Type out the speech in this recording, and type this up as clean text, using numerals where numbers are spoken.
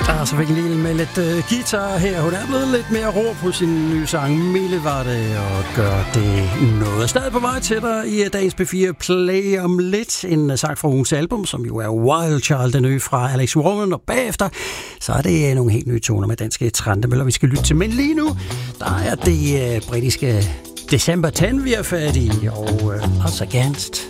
Så fik en lille med lidt guitar her. Hun er blevet lidt mere rå på sin nye sang. Mille var det, og gør det noget. Stadig på vej til dig i dagens P4 Play om lidt. En sang fra ugens album, som jo er Wild Child, den nye fra Alex Warren. Og bagefter, så er det nogle helt nye toner med danske Trandemøller, vi skal lytte til. Men lige nu, der er det britiske December 10, vi er fat i. Og Us Against.